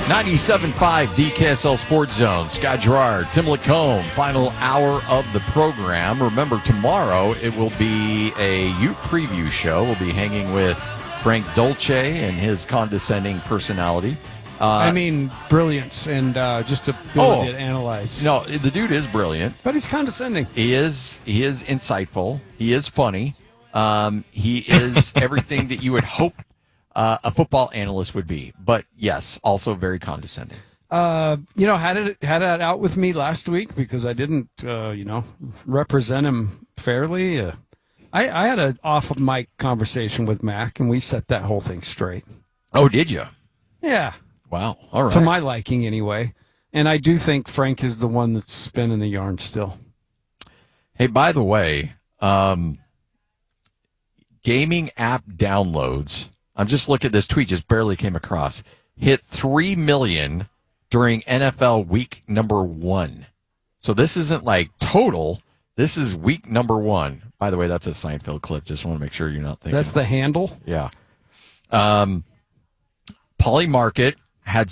97.5, the KSL Sports Zone. Scott Gerard, Tim Lacombe, final hour of the program. Remember, tomorrow it will be a Ute preview show. We'll be hanging with Frank Dolce and his condescending personality. Brilliance and just ability to analyze. No, the dude is brilliant. But he's condescending. He is insightful. He is funny. He is everything that you would hope a football analyst would be, but yes, also very condescending. Had it out with me last week because I didn't, represent him fairly. I had an off-mic conversation with Mac, and we set that whole thing straight. Oh, did you? Yeah. Wow. All right. To my liking, anyway. And I do think Frank is the one that's spinning the yarn still. Hey, by the way, gaming app downloads. I'm just looking at this tweet, just barely came across. Hit 3 million during NFL week number 1. So this isn't like total. This is week number 1. By the way, that's a Seinfeld clip. Just want to make sure you're not thinking. That's the handle? Yeah. Polymarket had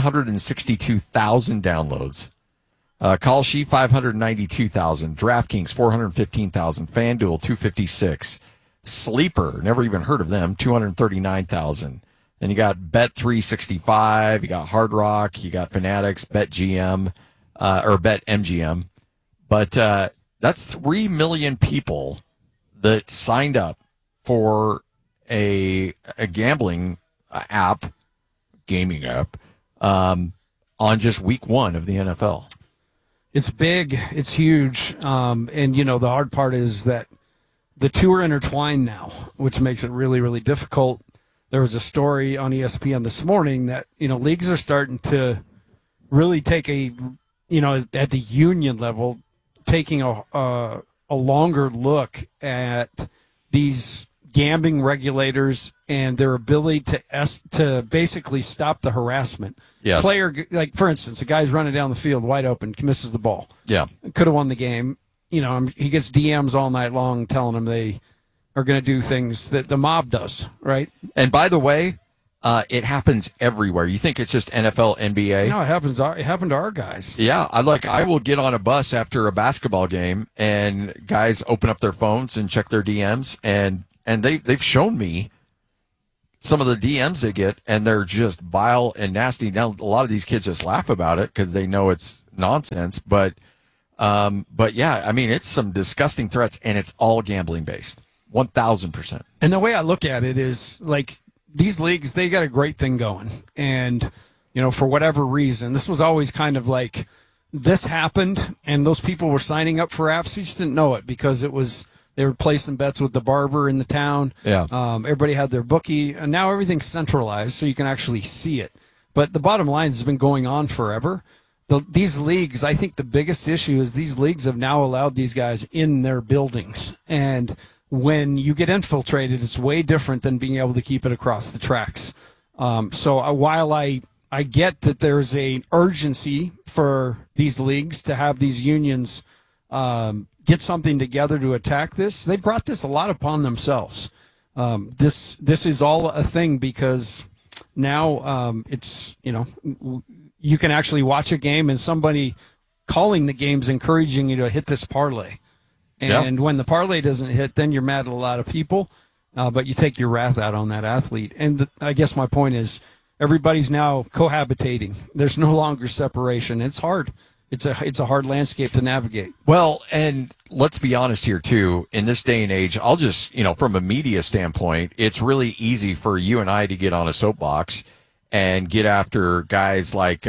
762,000 downloads. Call Sheet 592,000. DraftKings 415,000. FanDuel 256. Sleeper, never even heard of them, 239,000. Then you got Bet365, you got Hard Rock, you got Fanatics, BetGM, or BetMGM. But that's 3 million people that signed up for a gambling app, gaming app, on just week 1 of the NFL. It's big. It's huge. And, the hard part is that the two are intertwined now, which makes it really, really difficult. There was a story on ESPN this morning that, leagues are starting to really take at the union level, taking a longer look at these gambling regulators and their ability to basically stop the harassment. Yes. Player, like, for instance, a guy's running down the field wide open, misses the ball. Yeah. Could have won the game. He gets DMs all night long telling him they are going to do things that the mob does, right? And by the way, it happens everywhere. You think it's just NFL, NBA? No, it happened to our guys. Yeah, I will get on a bus after a basketball game, and guys open up their phones and check their DMs, and they've shown me some of the DMs they get, and they're just vile and nasty. Now, a lot of these kids just laugh about it because they know it's nonsense, but yeah, it's some disgusting threats, and it's all gambling based, 1,000%. And the way I look at it is, like, these leagues, they got a great thing going, and for whatever reason, this was always kind of like this happened, and those people were signing up for apps. We just didn't know it because they were placing bets with the barber in the town. Yeah. Everybody had their bookie, and now everything's centralized, so you can actually see it. But the bottom line has been going on forever. These leagues, I think the biggest issue is these leagues have now allowed these guys in their buildings. And when you get infiltrated, it's way different than being able to keep it across the tracks. So while I get that there's an urgency for these leagues to have these unions get something together to attack this, they brought this a lot upon themselves. This is all a thing because now it's, you can actually watch a game and somebody calling the game's encouraging you to hit this parlay. And when the parlay doesn't hit, then you're mad at a lot of people, but you take your wrath out on that athlete. And I guess my point is everybody's now cohabitating. There's no longer separation. It's hard. It's a hard landscape to navigate. Well, and let's be honest here, too. In this day and age, I'll just, from a media standpoint, it's really easy for you and I to get on a soapbox and get after guys like,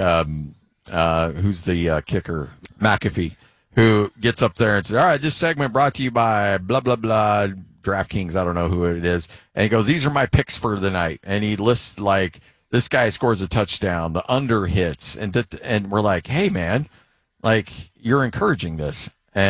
who's the kicker? McAfee, who gets up there and says, all right, this segment brought to you by blah, blah, blah, DraftKings, I don't know who it is. And he goes, these are my picks for the night. And he lists, like, this guy scores a touchdown, the under hits, and we're like, hey, man, like, you're encouraging this.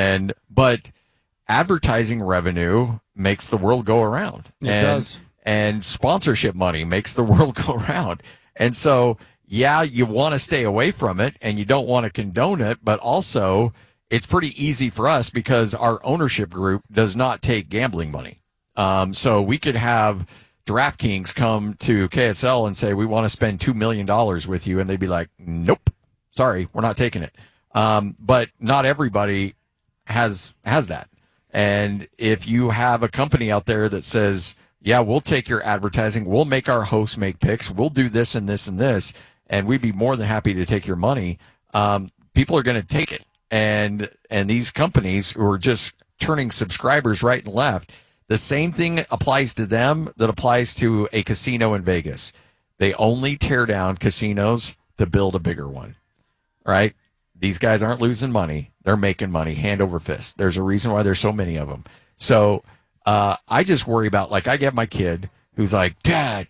But advertising revenue makes the world go around. It does. And sponsorship money makes the world go around. And so, yeah, you want to stay away from it and you don't want to condone it, but also it's pretty easy for us because our ownership group does not take gambling money. So we could have DraftKings come to KSL and say, we want to spend $2 million with you. And they'd be like, nope, sorry, we're not taking it. But not everybody has that. And if you have a company out there that says, yeah, we'll take your advertising, we'll make our hosts make picks, we'll do this and this and this, and we'd be more than happy to take your money, people are going to take it. And these companies who are just turning subscribers right and left, the same thing applies to them that applies to a casino in Vegas. They only tear down casinos to build a bigger one, right? These guys aren't losing money. They're making money hand over fist. There's a reason why there's so many of them. So I just worry about, like, I get my kid who's like, Dad,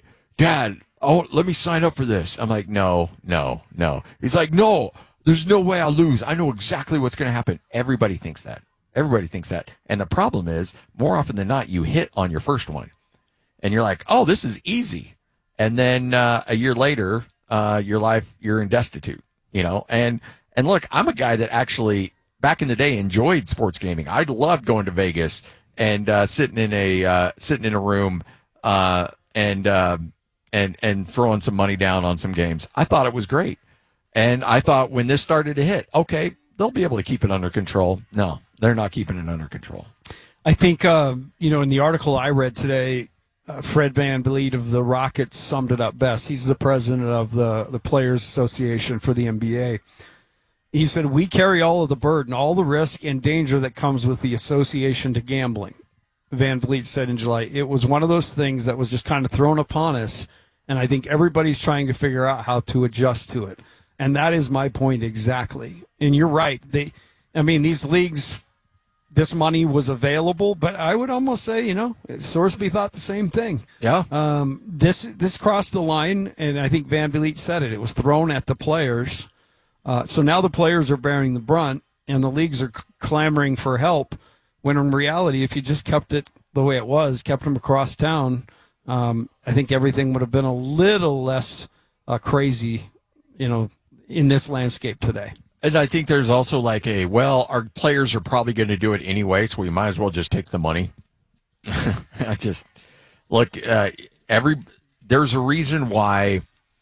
oh, let me sign up for this. I'm like, no. He's like, no, there's no way I'll lose. I know exactly what's going to happen. Everybody thinks that. And the problem is, more often than not, you hit on your first one. And you're like, oh, this is easy. And then a year later, you're in destitute, And look, I'm a guy that actually, back in the day, enjoyed sports gaming. I loved going to Vegas and sitting in a room and throwing some money down on some games. I thought it was great. And I thought when this started to hit, okay, they'll be able to keep it under control. No, they're not keeping it under control. I think, in the article I read today, Fred VanVleet of the Rockets summed it up best. He's the president of the Players Association for the NBA. He said, we carry all of the burden, all the risk and danger that comes with the association to gambling. VanVleet said in July, it was one of those things that was just kind of thrown upon us, and I think everybody's trying to figure out how to adjust to it. And that is my point exactly. And you're right. These leagues, this money was available, but I would almost say, Sorsby thought the same thing. Yeah. This crossed the line, and I think VanVleet said it. It was thrown at the players. So now the players are bearing the brunt, and the leagues are clamoring for help, when in reality, if you just kept it the way it was, kept them across town, I think everything would have been a little less crazy, in this landscape today. And I think there's also our players are probably going to do it anyway, so we might as well just take the money. There's a reason why,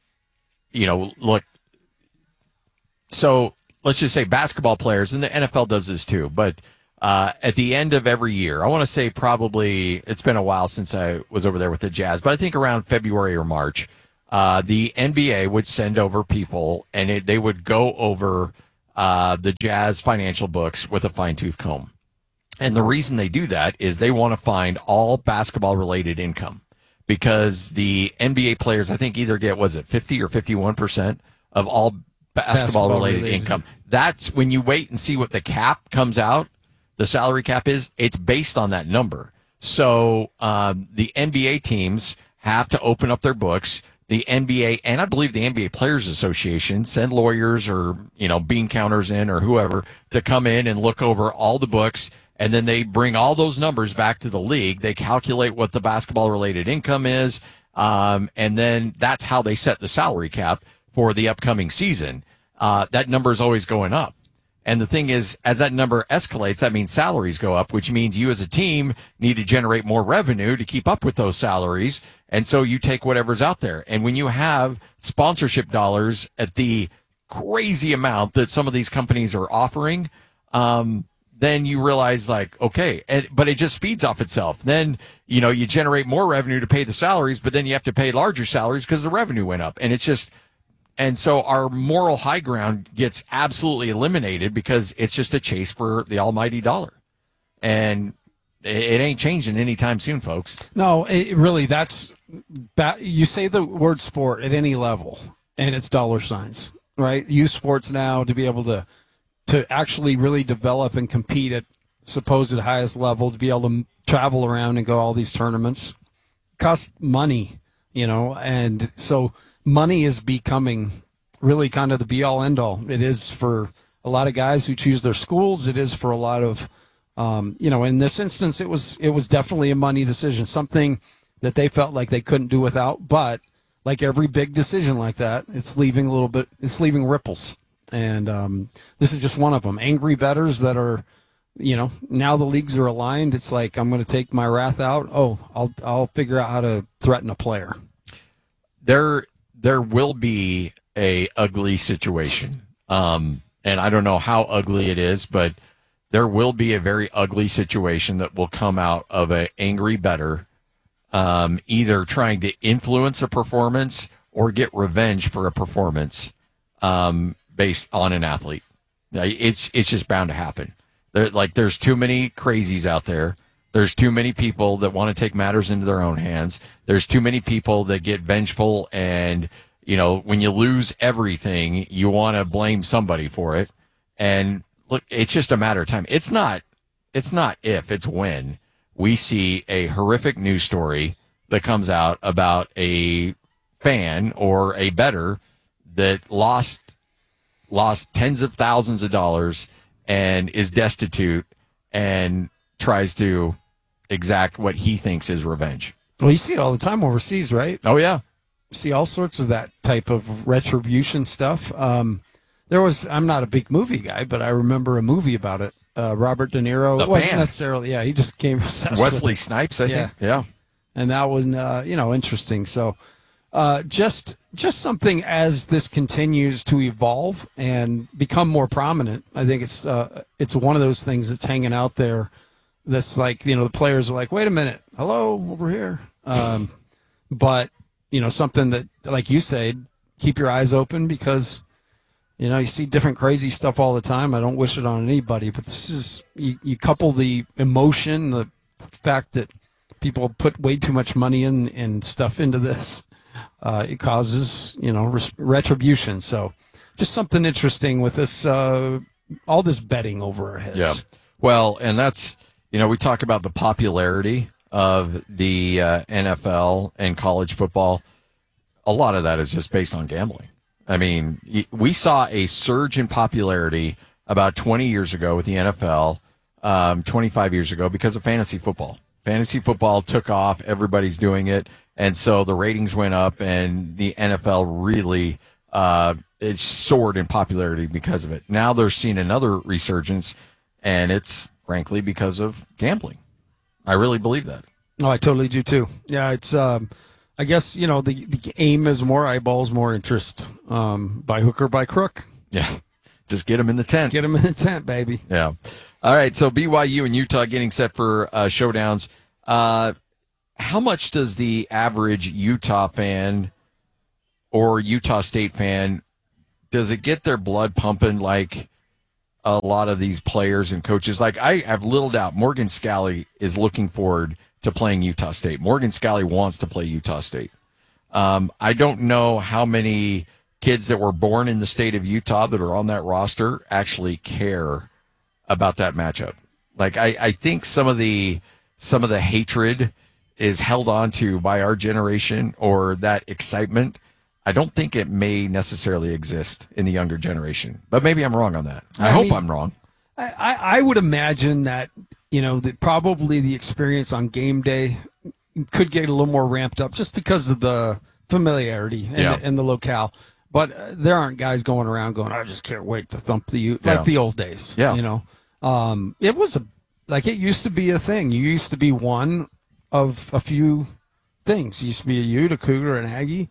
so let's just say basketball players, and the NFL does this too, but at the end of every year, I want to say probably, it's been a while since I was over there with the Jazz, but I think around February or March, the NBA would send over people, and they would go over the Jazz financial books with a fine-tooth comb. And the reason they do that is they want to find all basketball-related income, because the NBA players, I think, either get, 50 or 51% of all basketball-related income. That's when you wait and see what the cap comes out, the salary cap is, it's based on that number. So the NBA teams have to open up their books. The NBA, and I believe the NBA Players Association, send lawyers or, bean counters in or whoever to come in and look over all the books, and then they bring all those numbers back to the league. They calculate what the basketball-related income is, and then that's how they set the salary cap for the upcoming season. That number is always going up. And the thing is, as that number escalates, that means salaries go up, which means you as a team need to generate more revenue to keep up with those salaries. And so you take whatever's out there. And when you have sponsorship dollars at the crazy amount that some of these companies are offering, then you realize okay, but it just feeds off itself. Then, you generate more revenue to pay the salaries, but then you have to pay larger salaries because the revenue went up. And it's just, and so our moral high ground gets absolutely eliminated because it's just a chase for the almighty dollar. And it ain't changing anytime soon, folks. No, you say the word sport at any level, and it's dollar signs, right? Use sports now to be able to actually really develop and compete at supposed highest level, to be able to travel around and go all these tournaments. It costs money, and so money is becoming really kind of the be-all, end-all. It is for a lot of guys who choose their schools. It is for a lot of, in this instance, it was definitely a money decision, something that they felt like they couldn't do without. But like every big decision like that, it's leaving ripples. And this is just one of them. Angry bettors that are now the leagues are aligned. It's like, I'm going to take my wrath out. Oh, I'll figure out how to threaten a player. There will be a ugly situation. And I don't know how ugly it is, but there will be a very ugly situation that will come out of an angry bettor, either trying to influence a performance or get revenge for a performance, based on an athlete. It's just bound to happen. There's too many crazies out there. There's too many people that want to take matters into their own hands. There's too many people that get vengeful, and when you lose everything, you want to blame somebody for it. And look, it's just a matter of time. It's not if, it's when we see a horrific news story that comes out about a fan or a bettor that lost tens of thousands of dollars and is destitute and tries to exact what he thinks is revenge. Well, you see it all the time overseas, right? Oh, yeah. You see all sorts of that type of retribution stuff. I'm not a big movie guy, but I remember a movie about it. Robert De Niro. The It wasn't Fan. necessarily, he just came obsessed with Wesley it. Snipes, I think. Yeah. And that was, interesting. So, just something as this continues to evolve and become more prominent. I think it's one of those things that's hanging out there. That's like, the players are like, wait a minute, hello, over here. But something that, like you said, keep your eyes open, because you see different crazy stuff all the time. I don't wish it on anybody, but this is, you couple the emotion, the fact that people put way too much money and stuff into this. It causes, retribution. So just something interesting with this, all this betting over our heads. Yeah. Well, and that's, we talk about the popularity of the NFL and college football. A lot of that is just based on gambling. I mean, we saw a surge in popularity about 20 years ago with the NFL, 25 years ago, because of fantasy football. Fantasy football took off. Everybody's doing it. And so the ratings went up, and the NFL really it soared in popularity because of it. Now they're seeing another resurgence, and it's frankly because of gambling. I really believe that. Oh, I totally do too. Yeah, it's I guess the aim is more eyeballs, more interest, by hook or by crook. Yeah, just get them in the tent. Get them in the tent, baby. Yeah. All right. So BYU and Utah getting set for showdowns. How much does the average Utah fan or Utah State fan, does it get their blood pumping like a lot of these players and coaches? Like, I have little doubt Morgan Scalley is looking forward to playing Utah State. Morgan Scalley wants to play Utah State. I don't know how many kids that were born in the state of Utah that are on that roster actually care about that matchup. Like, I think some of the hatred is held on to by our generation, or that excitement. I don't think it may necessarily exist in the younger generation, but maybe I'm wrong on that. I hope I'm wrong. I would imagine that, that probably the experience on game day could get a little more ramped up just because of the familiarity and the locale. But there aren't guys going around going, I just can't wait to thump the Ute, like the old days. Yeah. It was it used to be a thing. You used to be one of a few things. You used to be a Ute, a Cougar, an Aggie.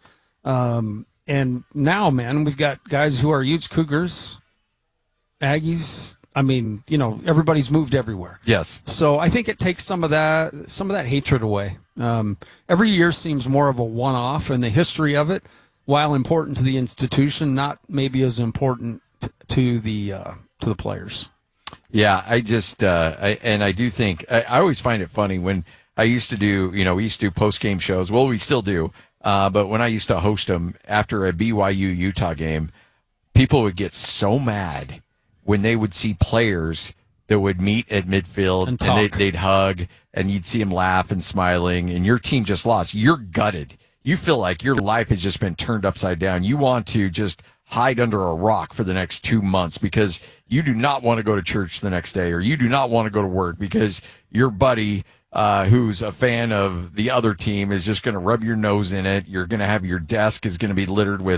And now, man, we've got guys who are Utes, Cougars, Aggies. I mean, everybody's moved everywhere. Yes. So I think it takes some of that hatred away. Every year seems more of a one-off, and the history of it, while important to the institution, not maybe as important to the players. Yeah, I just I do think I always find it funny when I used to do, we used to do post-game shows. Well, we still do. But when I used to host them after a BYU Utah game, people would get so mad when they would see players that would meet at midfield and they'd hug, and you'd see them laugh and smiling, and your team just lost. You're gutted. You feel like your life has just been turned upside down. You want to just hide under a rock for the next 2 months because you do not want to go to church the next day, or you do not want to go to work because your buddy who's a fan of the other team is just going to rub your nose in it. You're going to have your desk is going to be littered with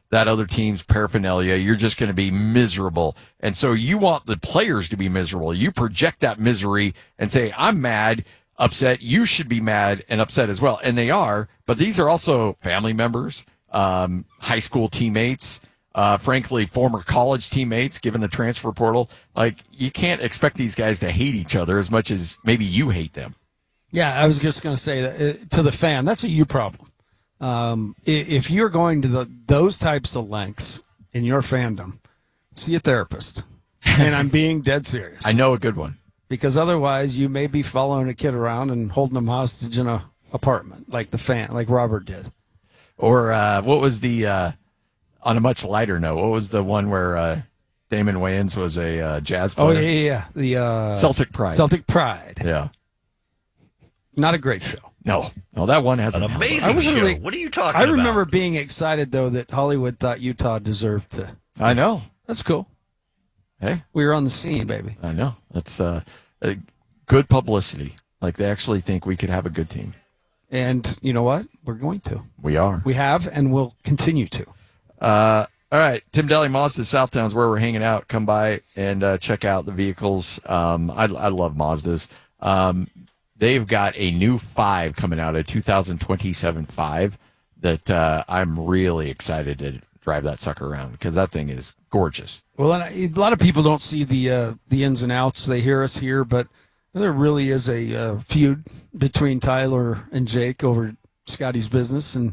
that other team's paraphernalia, you're just going to be miserable. And so you want the players to be miserable. You project that misery and say, I'm mad, upset. You should be mad and upset as well. And they are, but these are also family members, high school teammates, frankly, former college teammates, given the transfer portal. Like, you can't expect these guys to hate each other as much as maybe you hate them. Yeah, I was just going to say that to the fan, that's a you problem. If you're going to those types of lengths in your fandom, see a therapist. And I'm being dead serious. I know a good one. Because otherwise you may be following a kid around and holding him hostage in a apartment like Robert did. Or what was the, on a much lighter note, what was the one where Damon Wayans was a jazz player? Oh, yeah. The Celtic Pride. Celtic Pride. Yeah. Not a great show. No, that one has an amazing show. What are you talking about? I remember being excited, though, that Hollywood thought Utah deserved to. I know. That's cool. Hey. We were on the scene, baby. I know. That's good publicity. Like, they actually think we could have a good team. And you know what? We're going to. We are. We have and will continue to. All right. Tim Daly Mazda Southtown's where we're hanging out. Come by and check out the vehicles. I love Mazdas. They've got a new 5 coming out, a 2027 5 that I'm really excited to drive that sucker around because that thing is gorgeous. Well, and a lot of people don't see the ins and outs. They hear us here, but there really is a feud between Tyler and Jake over Scotty's business, and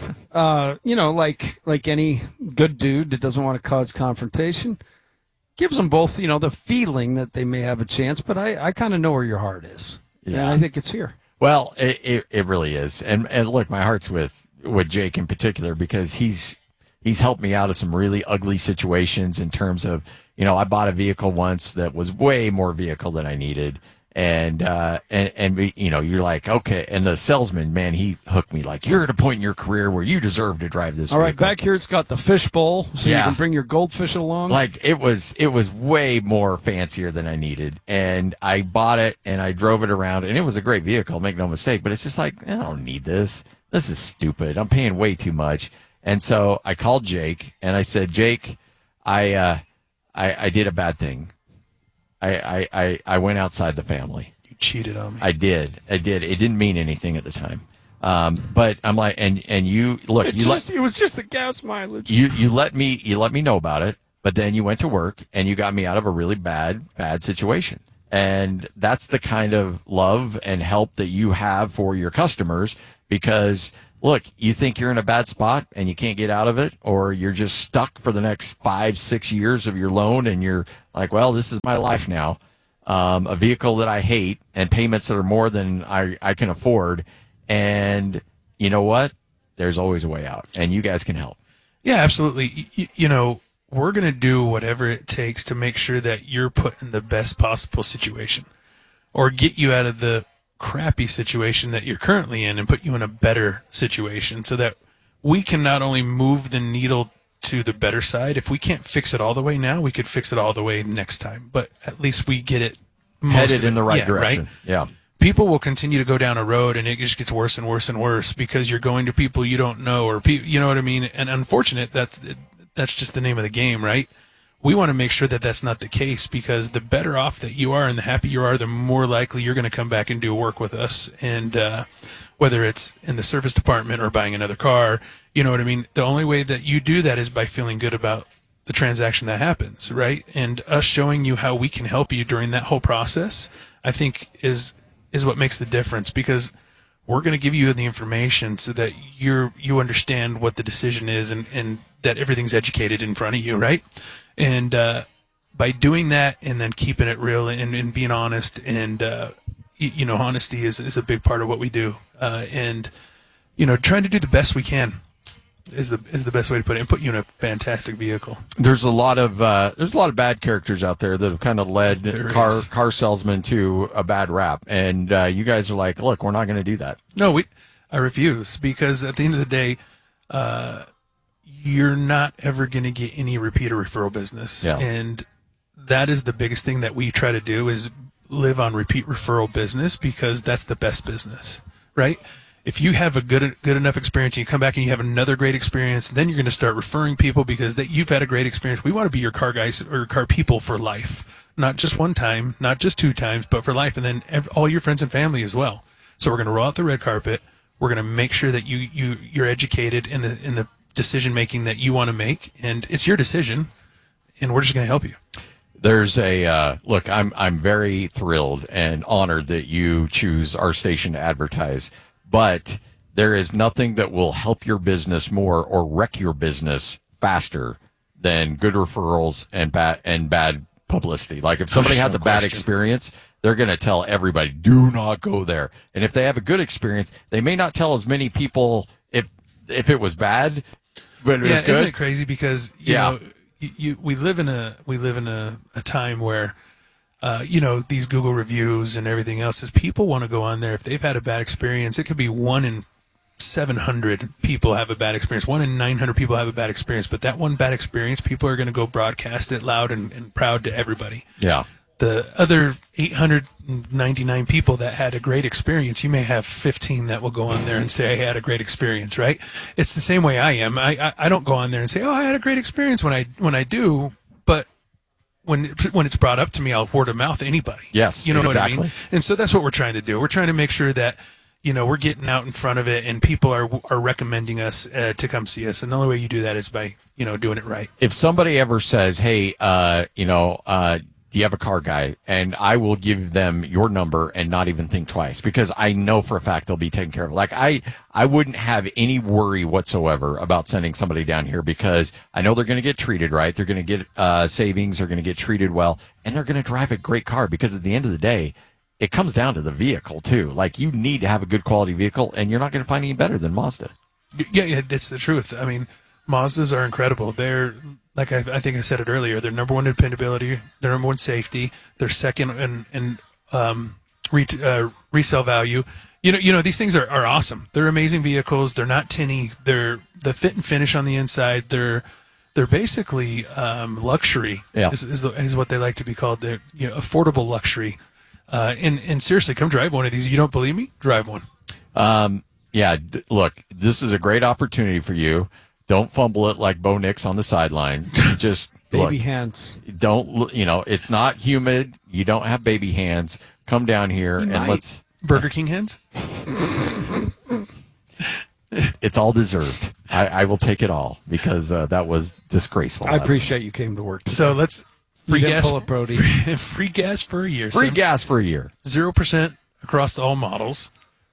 like any good dude that doesn't want to cause confrontation, gives them both the feeling that they may have a chance. But I kind of know where your heart is. Yeah, and I think it's here. Well, it really is, and look, my heart's with Jake in particular because he's helped me out of some really ugly situations in terms of I bought a vehicle once that was way more vehicle than I needed. And you're like, okay. And the salesman, man, he hooked me like, you're at a point in your career where you deserve to drive this All right, vehicle. back here it's got the fish bowl, so you can bring your goldfish along. Like, it was way more fancier than I needed. And I bought it and I drove it around and it was a great vehicle, make no mistake. But it's just like, I don't need this. This is stupid. I'm paying way too much. And so I called Jake and I said, Jake, I did a bad thing. I went outside the family. You cheated on me. I did. It didn't mean anything at the time. But I'm like, and you look, it was just the gas mileage. You let me know about it, but then you went to work and you got me out of a really bad situation. And that's the kind of love and help that you have for your customers because look, you think you're in a bad spot and you can't get out of it, or you're just stuck for the next 5-6 years of your loan and you're like, well, this is my life now. A vehicle that I hate and payments that are more than I can afford. And you know what? There's always a way out and you guys can help. Yeah, absolutely. We're going to do whatever it takes to make sure that you're put in the best possible situation or get you out of the crappy situation that you're currently in and put you in a better situation so that we can not only move the needle to the better side. If we can't fix it all the way now, we could fix it all the way next time. But at least we get it headed in the right direction. Right? Yeah. People will continue to go down a road and it just gets worse and worse and worse because you're going to people you don't know or you know what I mean? And unfortunate, that's just the name of the game, right? We want to make sure that that's not the case because the better off that you are and the happier you are, the more likely you're going to come back and do work with us. And whether it's in the service department or buying another car, you know what I mean? The only way that you do that is by feeling good about the transaction that happens, right? And us showing you how we can help you during that whole process, I think is what makes the difference because we're going to give you the information so that you understand what the decision is and that everything's educated in front of you, right? And by doing that and then keeping it real and being honest and honesty is a big part of what we do. And trying to do the best we can is the best way to put it and put you in a fantastic vehicle. There's a lot of bad characters out there that have kind of led car salesmen to a bad rap, and you guys are like, look, we're not going to do that. No, I refuse because at the end of the day, you're not ever going to get any repeat or referral business, and that is the biggest thing that we try to do is live on repeat referral business because that's the best business, right? If you have a good enough experience and you come back and you have another great experience, then you're going to start referring people because you've had a great experience. We want to be your car guys or car people for life, not just one time, not just 2 times, but for life, and then all your friends and family as well. So we're going to roll out the red carpet. We're going to make sure that you're educated in the decision making that you want to make, and it's your decision, and we're just going to help you. There's a look. I'm very thrilled and honored that you choose our station to advertise. But there is nothing that will help your business more or wreck your business faster than good referrals and bad publicity. Like if somebody has a bad experience, they're going to tell everybody, do not go there. And if they have a good experience, they may not tell as many people if it was bad, but it was good. Isn't it crazy? Because you know, we live in a time where these Google reviews and everything else is people want to go on there. If they've had a bad experience, it could be 1 in 700 people have a bad experience. 1 in 900 people have a bad experience. But that one bad experience, people are going to go broadcast it loud and proud to everybody. Yeah. The other 899 people that had a great experience, you may have 15 that will go on there and say, I had a great experience, right? It's the same way I am. I don't go on there and say, I had a great experience when I do, but when it's brought up to me, I'll word of mouth anybody. Yes, you know exactly. what I mean? And so that's what we're trying to do. We're trying to make sure that, we're getting out in front of it and people are recommending us to come see us. And the only way you do that is by, doing it right. If somebody ever says, hey, do you have a car guy? And I will give them your number and not even think twice because I know for a fact they'll be taken care of. Like I wouldn't have any worry whatsoever about sending somebody down here because I know they're going to get treated right. They're going to get savings. They're going to get treated well, and they're going to drive a great car because at the end of the day, it comes down to the vehicle too. Like you need to have a good quality vehicle, and you're not going to find any better than Mazda. Yeah, that's the truth. I mean, Mazdas are incredible. They're like I think I said it earlier. They're number one in dependability. They're number one safety. They're second in resale value. These things are awesome. They're amazing vehicles. They're not tinny. They're the fit and finish on the inside. They're basically luxury. Yeah. is what they like to be called. They're affordable luxury. And seriously, come drive one of these. You don't believe me? Drive one. Look, this is a great opportunity for you. Don't fumble it like Bo Nix on the sideline. Just baby hands. Don't it's not humid. You don't have baby hands. Come down here let's Burger King hands. It's all deserved. I will take it all because that was disgraceful. I appreciate you came to work today. So let's free gas. Pull it, Brody. Free gas for a year. Free gas for a year. 0% across all models.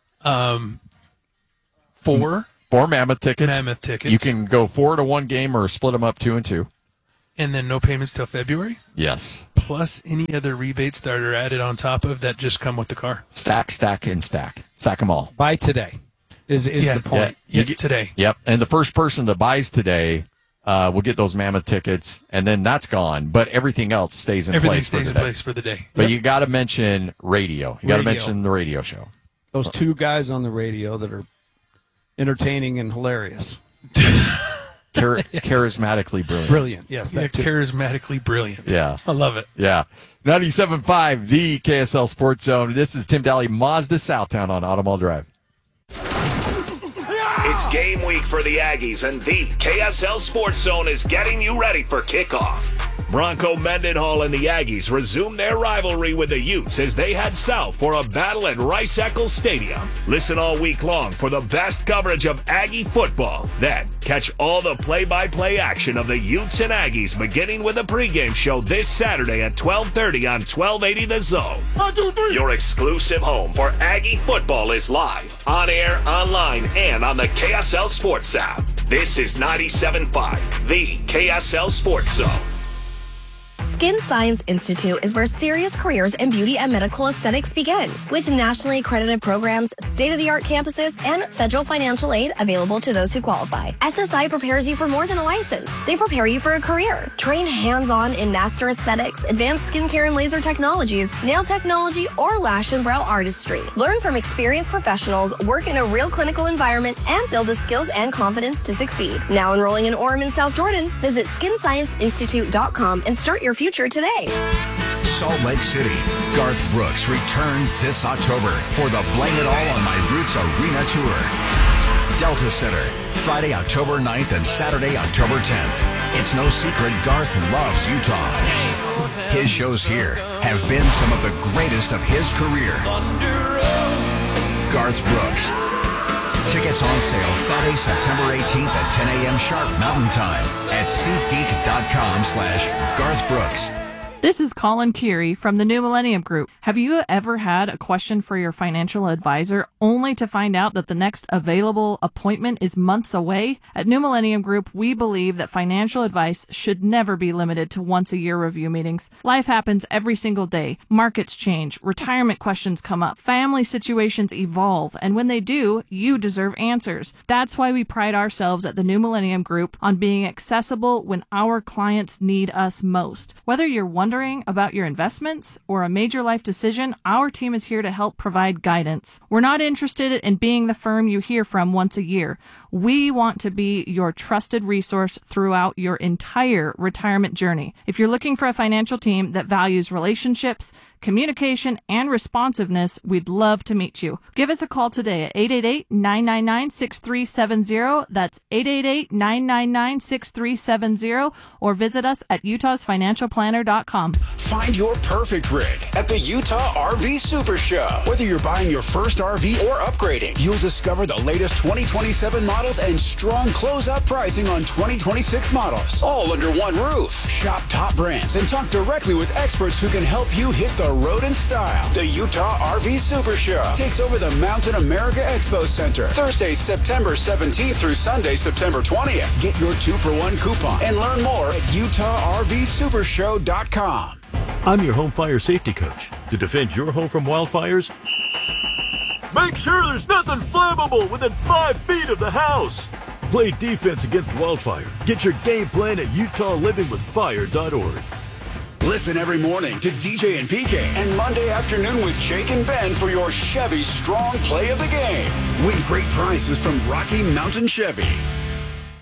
4 Mammoth tickets. You can go 4 to 1 game or split them up 2 and 2. And then no payments till February? Yes. Plus any other rebates that are added on top of that just come with the car. Stack, and stack. Stack them all. Buy today is the point. Yeah, today. Yep. And the first person that buys today will get those Mammoth tickets, and then that's gone. But everything else stays in place. Everything stays in place for the day. But you got to mention radio. You got to mention the radio show. Those 2 guys on the radio that are entertaining and hilarious. Charismatically brilliant. Brilliant, yes. Charismatically brilliant. Yeah. I love it. Yeah. 97.5, the KSL Sports Zone. This is Tim Daly, Mazda Southtown on Automall Drive. It's game week for the Aggies, and the KSL Sports Zone is getting you ready for kickoff. Bronco Mendenhall and the Aggies resume their rivalry with the Utes as they head south for a battle at Rice-Eccles Stadium. Listen all week long for the best coverage of Aggie football. Then catch all the play-by-play action of the Utes and Aggies beginning with a pregame show this Saturday at 12:30 on 1280 The Zone. 1, 2, 3. Your exclusive home for Aggie football is live, on air, online, and on the KSL Sports app. This is 97.5, the KSL Sports Zone. Skin Science Institute is where serious careers in beauty and medical aesthetics begin. With nationally accredited programs, state-of-the-art campuses, and federal financial aid available to those who qualify. SSI prepares you for more than a license. They prepare you for a career. Train hands-on in master aesthetics, advanced skincare and laser technologies, nail technology, or lash and brow artistry. Learn from experienced professionals, work in a real clinical environment, and build the skills and confidence to succeed. Now enrolling in Orem and South Jordan, visit skinscienceinstitute.com and start your future today. Salt Lake City. Garth Brooks returns this October for the Blame It All on My Roots Arena Tour. Delta Center, Friday, October 9th and Saturday, October 10th. It's no secret Garth loves Utah. His shows here have been some of the greatest of his career. Garth Brooks. Tickets on sale Friday, September 18th at 10 a.m. sharp Mountain Time at SeatGeek.com/Garth Brooks. This is Colin Keary from the New Millennium Group. Have you ever had a question for your financial advisor only to find out that the next available appointment is months away? At New Millennium Group, we believe that financial advice should never be limited to once-a-year review meetings. Life happens every single day. Markets change, retirement questions come up, family situations evolve, and when they do, you deserve answers. That's why we pride ourselves at the New Millennium Group on being accessible when our clients need us most. Whether you're wondering about your investments or a major life decision, our team is here to help provide guidance. We're not interested in being the firm you hear from once a year. We want to be your trusted resource throughout your entire retirement journey. If you're looking for a financial team that values relationships, communication, and responsiveness, we'd love to meet you. Give us a call today at 888-999-6370. That's 888-999-6370, or visit us at utahsfinancialplanner.com. Find your perfect rig at the Utah RV Super Show. Whether you're buying your first RV or upgrading, you'll discover the latest 2027 models and strong closeout pricing on 2026 models, all under one roof. Shop top brands and talk directly with experts who can help you hit the road in style. The Utah RV Super Show takes over the Mountain America Expo Center Thursday, September 17th through Sunday, September 20th. Get your 2-for-1 coupon and learn more at UtahRVSupershow.com. I'm your home fire safety coach. To defend your home from wildfires, make sure there's nothing flammable within 5 feet of the house. Play defense against wildfire. Get your game plan at UtahLivingWithFire.org. Listen every morning to DJ and PK and Monday afternoon with Jake and Ben for your Chevy Strong Play of the Game. Win great prizes from Rocky Mountain Chevy.